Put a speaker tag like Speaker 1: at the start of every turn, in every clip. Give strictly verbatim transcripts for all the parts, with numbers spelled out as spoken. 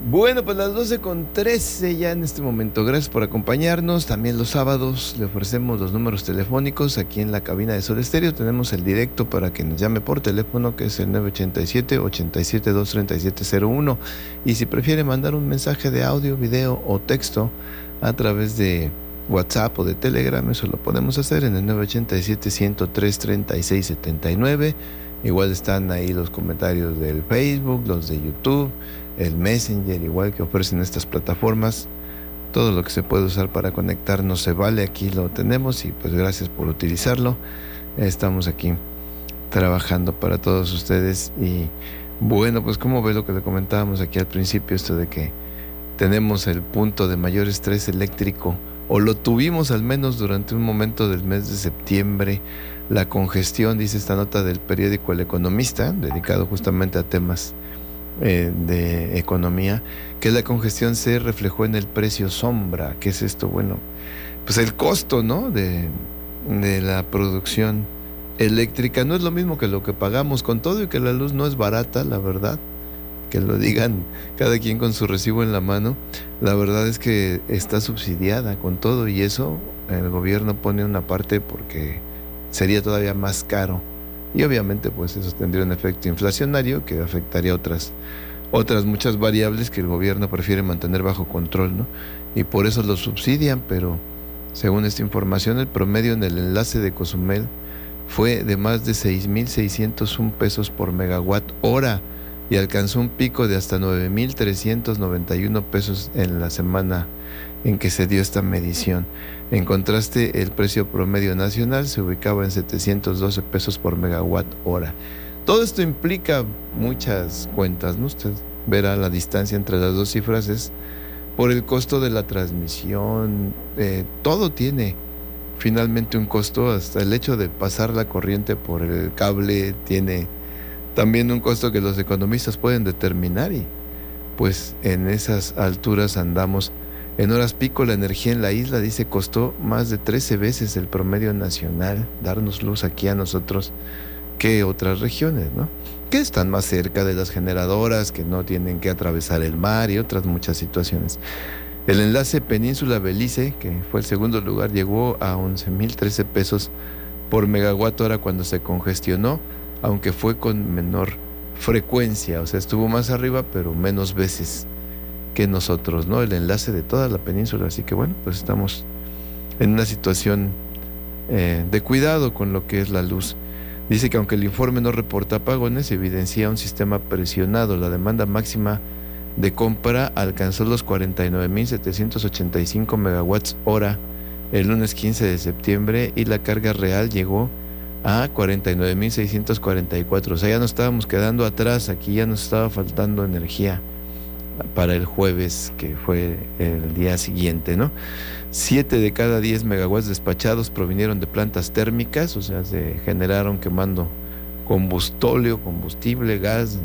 Speaker 1: Bueno, pues las doce con trece ya en este momento. Gracias por acompañarnos. También los sábados le ofrecemos los números telefónicos aquí en la cabina de Sol Estéreo. Tenemos el directo para que nos llame por teléfono, que es el nueve ocho siete, ocho siete dos, tres siete cero uno. Y si prefiere mandar un mensaje de audio, video o texto a través de WhatsApp o de Telegram, eso lo podemos hacer en el nueve ocho siete, uno cero tres, tres seis siete nueve. Igual están ahí los comentarios del Facebook, los de YouTube, el Messenger, igual que ofrecen estas plataformas. Todo lo que se puede usar para conectarnos se vale, aquí lo tenemos y pues gracias por utilizarlo. Estamos aquí trabajando para todos ustedes. Y bueno, pues como ve lo que le comentábamos aquí al principio, esto de que tenemos el punto de mayor estrés eléctrico, o lo tuvimos al menos durante un momento del mes de septiembre. La congestión, dice esta nota del periódico El Economista, dedicado justamente a temas eh, de economía, que la congestión se reflejó en el precio sombra. ¿Qué es esto? Bueno, pues el costo, ¿no?, de, de la producción eléctrica. No es lo mismo que lo que pagamos, con todo y que la luz no es barata, la verdad, que lo digan cada quien con su recibo en la mano. La verdad es que está subsidiada con todo, y eso el gobierno pone una parte porque sería todavía más caro, y obviamente pues eso tendría un efecto inflacionario que afectaría otras otras muchas variables que el gobierno prefiere mantener bajo control, ¿no? Y por eso lo subsidian. Pero según esta información, el promedio en el enlace de Cozumel fue de más de seis mil seiscientos uno pesos por megawatt hora, y alcanzó un pico de hasta nueve mil trescientos noventa y uno pesos en la semana en que se dio esta medición. En contraste, el precio promedio nacional se ubicaba en setecientos doce pesos por megawatt hora. Todo esto implica muchas cuentas, ¿no? Usted verá la distancia entre las dos cifras es por el costo de la transmisión. Eh, todo tiene finalmente un costo, hasta el hecho de pasar la corriente por el cable tiene también un costo que los economistas pueden determinar, y pues en esas alturas andamos. En horas pico la energía en la isla, dice, costó más de trece veces el promedio nacional darnos luz aquí a nosotros que otras regiones, ¿no?, que están más cerca de las generadoras, que no tienen que atravesar el mar y otras muchas situaciones. El enlace Península Belice, que fue el segundo lugar, llegó a once mil trece pesos por megawatt hora cuando se congestionó, aunque fue con menor frecuencia, o sea, estuvo más arriba pero menos veces que nosotros, ¿no?, el enlace de toda la península. Así que bueno, pues estamos en una situación eh, de cuidado con lo que es la luz. Dice que aunque el informe no reporta apagones, evidencia un sistema presionado. La demanda máxima de compra alcanzó los cuarenta y nueve mil setecientos ochenta y cinco megawatts hora el lunes quince de septiembre, y la carga real llegó a cuarenta y nueve mil seiscientos cuarenta y cuatro. O sea, ya nos estábamos quedando atrás, aquí ya nos estaba faltando energía para el jueves, que fue el día siguiente, ¿no? Siete de cada diez megawatts despachados provinieron de plantas térmicas, o sea, se generaron quemando combustóleo, combustible, gas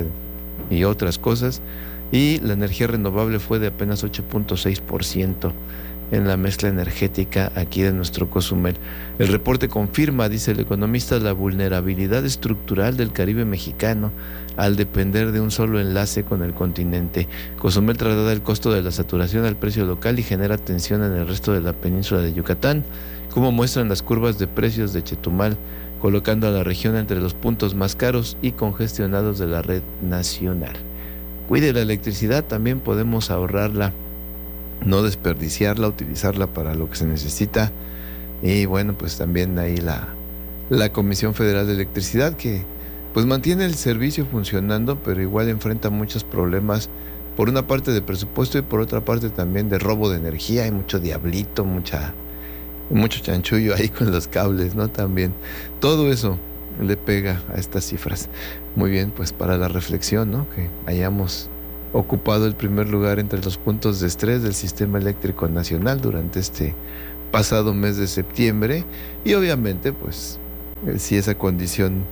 Speaker 1: y otras cosas, y la energía renovable fue de apenas ocho punto seis por ciento en la mezcla energética aquí de nuestro Cozumel. El reporte confirma, dice el economista, la vulnerabilidad estructural del Caribe mexicano al depender de un solo enlace con el continente. Cozumel traslada el costo de la saturación al precio local y genera tensión en el resto de la península de Yucatán, como muestran las curvas de precios de Chetumal, colocando a la región entre los puntos más caros y congestionados de la red nacional. Cuide la electricidad, también podemos ahorrarla, no desperdiciarla, utilizarla para lo que se necesita. Y bueno, pues también ahí la, la Comisión Federal de Electricidad, que pues mantiene el servicio funcionando, pero igual enfrenta muchos problemas, por una parte de presupuesto y por otra parte también de robo de energía. Hay mucho diablito, mucha, mucho chanchullo ahí con los cables, ¿no? También todo eso le pega a estas cifras. Muy bien, pues para la reflexión, ¿no?, que hayamos ocupado el primer lugar entre los puntos de estrés del sistema eléctrico nacional durante este pasado mes de septiembre. Y obviamente pues si esa condición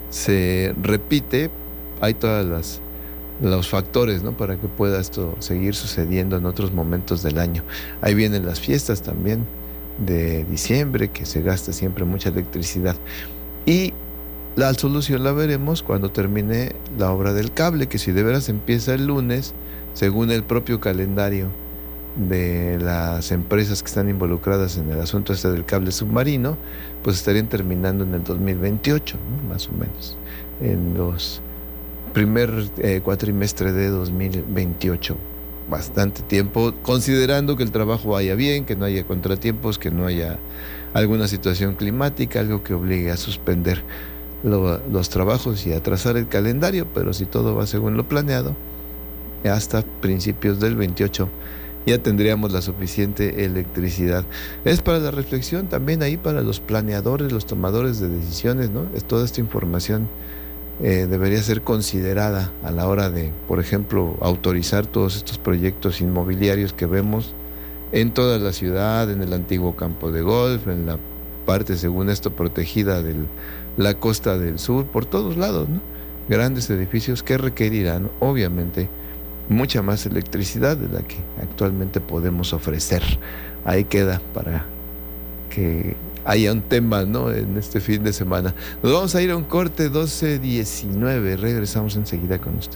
Speaker 1: se repite, hay todas las los factores, ¿no?, para que pueda esto seguir sucediendo en otros momentos del año. Ahí vienen las fiestas también de diciembre, que se gasta siempre mucha electricidad. Y La solución la veremos cuando termine la obra del cable, que si de veras empieza el lunes, según el propio calendario de las empresas que están involucradas en el asunto este del cable submarino, pues estarían terminando en el dos mil veintiocho, ¿no? Más o menos, en los primer eh, cuatrimestre de dos mil veintiocho. Bastante tiempo, considerando que el trabajo vaya bien, que no haya contratiempos, que no haya alguna situación climática, algo que obligue a suspender lo, los trabajos y a trazar el calendario, pero si todo va según lo planeado, hasta principios del veintiocho ya tendríamos la suficiente electricidad. Es para la reflexión también ahí para los planeadores, los tomadores de decisiones, ¿no? Es toda esta información eh, debería ser considerada a la hora de, por ejemplo, autorizar todos estos proyectos inmobiliarios que vemos en toda la ciudad, en el antiguo campo de golf, en la parte, según esto, protegida de la costa del sur, por todos lados, ¿no? Grandes edificios que requerirán, obviamente, mucha más electricidad de la que actualmente podemos ofrecer. Ahí queda para que haya un tema, ¿no?, en este fin de semana. Nos vamos a ir a un corte doce diecinueve. Regresamos enseguida con usted.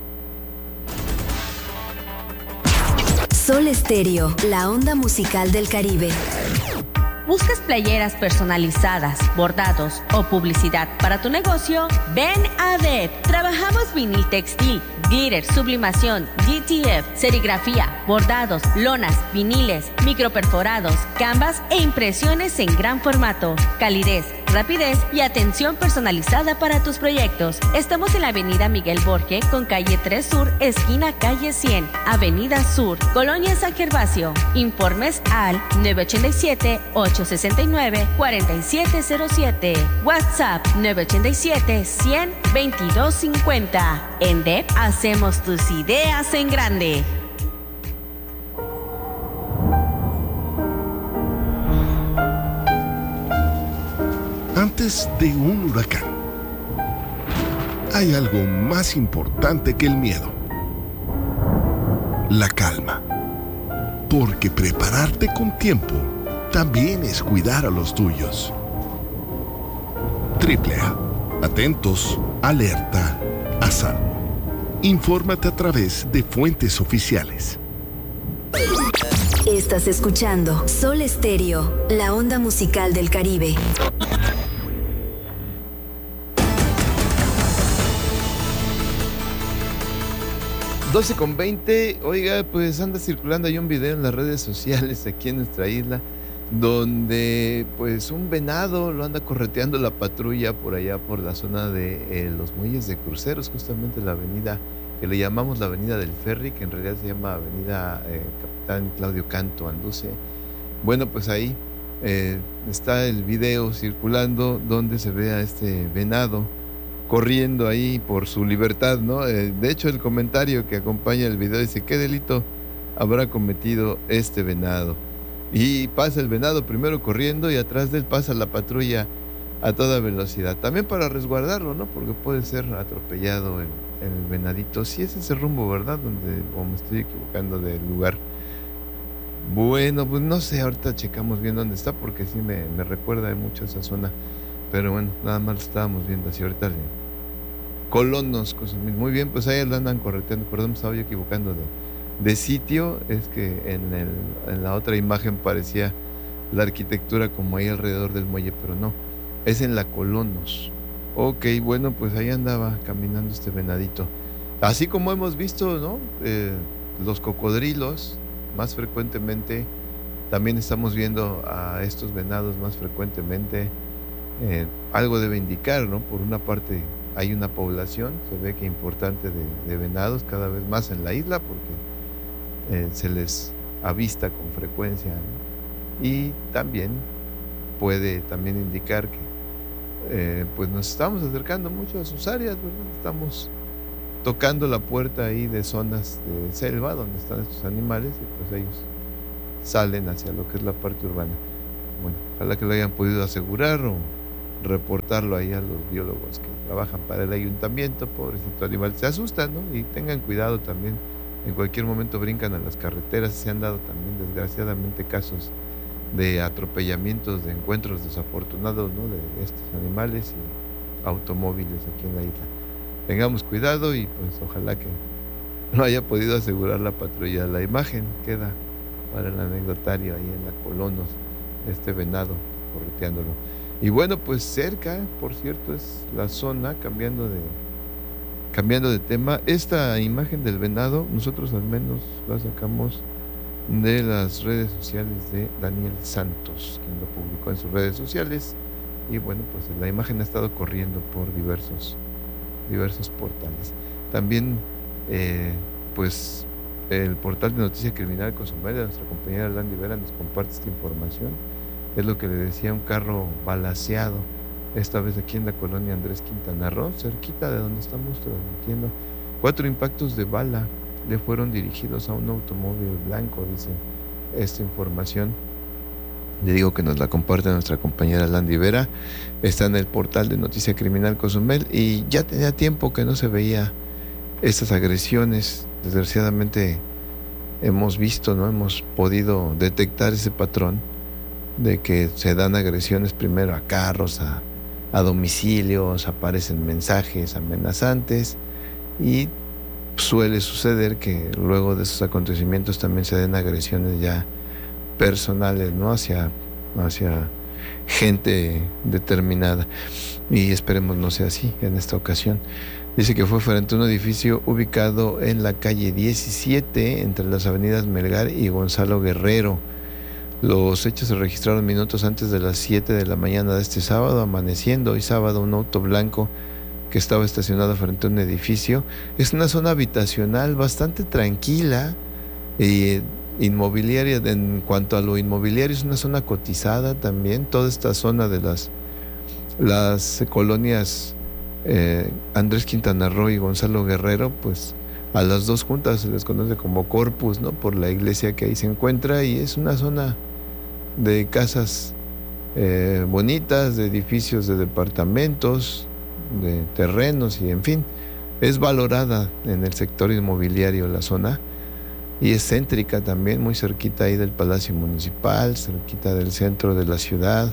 Speaker 2: Sol Estéreo, la onda musical del Caribe.
Speaker 3: ¿Buscas playeras personalizadas, bordados o publicidad para tu negocio? Ven a D E P. Trabajamos vinil textil, glitter, sublimación, G T F, serigrafía, bordados, lonas, viniles, microperforados, canvas e impresiones en gran formato. Calidez, rapidez y atención personalizada para tus proyectos. Estamos en la avenida Miguel Borge con calle tres Sur, esquina calle cien, avenida Sur, Colonia San Gervasio. Informes al nueve ocho siete, ocho seis nueve, cuatro siete cero siete. WhatsApp nueve ocho siete, cien, veintidós cincuenta. En D E P hacemos tus ideas en grande.
Speaker 4: Antes de un huracán, hay algo más importante que el miedo: la calma. Porque prepararte con tiempo también es cuidar a los tuyos. Triple A. Atentos, alerta, a salvo. Infórmate a través de fuentes oficiales.
Speaker 2: Estás escuchando Sol Estéreo, la onda musical del Caribe.
Speaker 1: doce con veinte. Oiga, pues anda circulando ahí un video en las redes sociales aquí en nuestra isla, donde pues un venado lo anda correteando la patrulla por allá por la zona de eh, los muelles de cruceros, justamente la avenida que le llamamos la avenida del ferry, que en realidad se llama avenida eh, Capitán Claudio Canto Anduce. Bueno, pues ahí eh, está el video circulando donde se ve a este venado corriendo ahí por su libertad, ¿no? Eh, de hecho, el comentario que acompaña el video dice: ¿qué delito habrá cometido este venado? Y pasa el venado primero corriendo y atrás de él pasa la patrulla a toda velocidad. También para resguardarlo, ¿no? Porque puede ser atropellado el, el venadito. Sí es ese rumbo, ¿verdad? Donde, o me estoy equivocando del lugar. Bueno, pues no sé, ahorita checamos bien dónde está, porque sí me, me recuerda mucho esa zona. Pero bueno, nada más lo estábamos viendo así ahorita. Le... Colonos, cosas muy bien, pues ahí lo andan correteando. Perdón, me estaba yo equivocando de, de sitio. Es que en, el, en la otra imagen parecía la arquitectura como ahí alrededor del muelle, pero no, es en la Colonos. Ok, bueno, pues ahí andaba caminando este venadito. Así como hemos visto, ¿no? Eh, los cocodrilos más frecuentemente, también estamos viendo a estos venados más frecuentemente. Eh, algo debe indicar, ¿no? Por una parte hay una población, se ve que importante, de, de venados cada vez más en la isla, porque eh, se les avista con frecuencia, ¿no? Y también puede también indicar que eh, pues nos estamos acercando mucho a sus áreas, ¿verdad? Estamos tocando la puerta ahí de zonas de selva donde están estos animales, y pues ellos salen hacia lo que es la parte urbana. Bueno, ojalá que lo hayan podido asegurar o reportarlo ahí a los biólogos que trabajan para el ayuntamiento. Pobrecito animal, se asustan, ¿no? Y tengan cuidado también, en cualquier momento brincan a las carreteras. Se han dado también desgraciadamente casos de atropellamientos, de encuentros desafortunados, ¿no?, de estos animales, y automóviles aquí en la isla. Tengamos cuidado y pues ojalá que no haya podido asegurar la patrulla. La imagen queda para el anecdotario ahí en la Colonos, este venado correteándolo. Y bueno, pues cerca, por cierto, es la zona, cambiando de cambiando de tema, esta imagen del venado, nosotros al menos la sacamos de las redes sociales de Daniel Santos, quien lo publicó en sus redes sociales, y bueno, pues la imagen ha estado corriendo por diversos diversos portales. También eh, pues el portal de Noticia Criminal Cozumel de nuestra compañera Landy Vera nos comparte esta información. Es lo que le decía, un carro balaceado, esta vez aquí en la colonia Andrés Quintana Roo, cerquita de donde estamos transmitiendo. Cuatro impactos de bala le fueron dirigidos a un automóvil blanco, dice esta información. Le digo que nos la comparte nuestra compañera Landy Vera, está en el portal de Noticia Criminal Cozumel, y ya tenía tiempo que no se veía estas agresiones. Desgraciadamente hemos visto, no hemos podido detectar ese patrón de que se dan agresiones primero a carros, a, a domicilios, aparecen mensajes amenazantes, y suele suceder que luego de esos acontecimientos también se den agresiones ya personales, ¿no? Hacia, hacia gente determinada, y esperemos no sea así en esta ocasión. Dice que fue frente a un edificio ubicado en la calle diecisiete, entre las avenidas Melgar y Gonzalo Guerrero. Los hechos se registraron minutos antes de las siete de la mañana de este sábado, amaneciendo hoy sábado un auto blanco que estaba estacionado frente a un edificio. Es una zona habitacional bastante tranquila y inmobiliaria. En cuanto a lo inmobiliario, es una zona cotizada también. Toda esta zona de las, las colonias eh, Andrés Quintana Roo y Gonzalo Guerrero, pues a las dos juntas se les conoce como Corpus, ¿no? Por la iglesia que ahí se encuentra, y es una zona de casas eh, bonitas, de edificios de departamentos, de terrenos, y en fin, es valorada en el sector inmobiliario la zona, y es céntrica también, muy cerquita ahí del Palacio Municipal, cerquita del centro de la ciudad,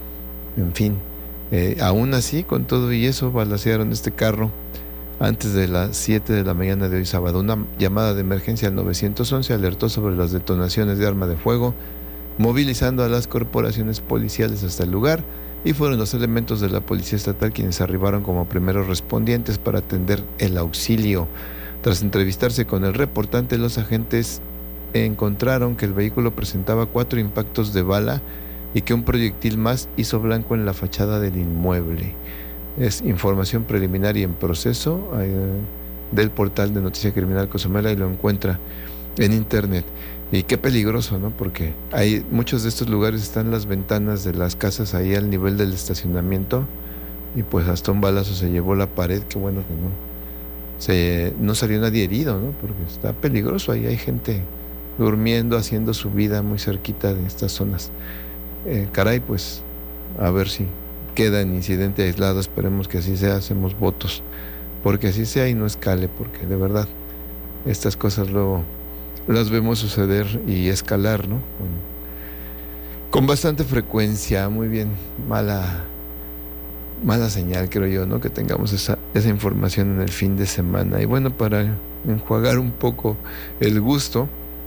Speaker 1: en fin. Eh, aún así, con todo y eso, balacearon este carro antes de las siete de la mañana de hoy sábado. Una llamada de emergencia al nueve once alertó sobre las detonaciones de arma de fuego, movilizando a las corporaciones policiales hasta el lugar, y fueron los elementos de la Policía Estatal quienes arribaron como primeros respondientes para atender el auxilio. Tras entrevistarse con el reportante, los agentes encontraron que el vehículo presentaba cuatro impactos de bala y que un proyectil más hizo blanco en la fachada del inmueble. Es información preliminar y en proceso eh, del portal de Noticia Criminal Cozumel, y lo encuentra en internet. Y qué peligroso, ¿no? Porque hay muchos de estos lugares, están las ventanas de las casas ahí al nivel del estacionamiento, y pues hasta un balazo se llevó la pared. Qué bueno que no se, no salió nadie herido, ¿no? Porque está peligroso, ahí hay gente durmiendo, haciendo su vida muy cerquita de estas zonas. Eh, caray, pues a ver si queda en incidente aislado, esperemos que así sea, hacemos votos porque así sea y no escale, porque de verdad estas cosas luego las vemos suceder y escalar, ¿no? Con, con bastante frecuencia. Muy bien, mala mala señal, creo yo, ¿no? Que tengamos esa, esa información en el fin de semana. Y bueno, para enjuagar un poco el gusto,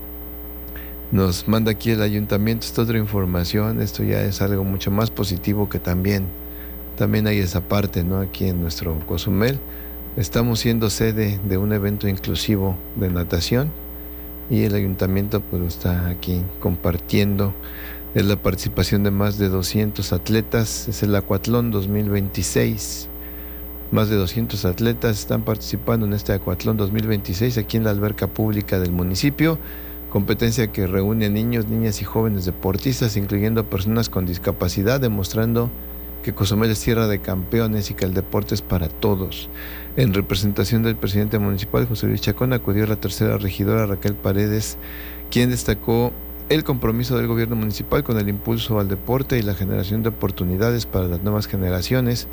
Speaker 1: nos manda aquí el ayuntamiento esta otra información. Esto ya es algo mucho más positivo, que también, también hay esa parte, ¿no? Aquí en nuestro Cozumel estamos siendo sede de un evento inclusivo de natación, y el ayuntamiento pues lo está aquí compartiendo. Es la participación de más de doscientos atletas, es el Acuatlón dos mil veintiséis. Más de doscientos atletas están participando en este Acuatlón dos mil veintiséis aquí en la alberca pública del municipio. Competencia que reúne a niños, niñas y jóvenes deportistas, incluyendo a personas con discapacidad, demostrando que Cozumel es tierra de campeones y que el deporte es para todos. En representación del presidente municipal, José Luis Chacón, acudió la tercera regidora, Raquel Paredes, quien destacó el compromiso del gobierno municipal con el impulso al deporte y la generación de oportunidades para las nuevas generaciones,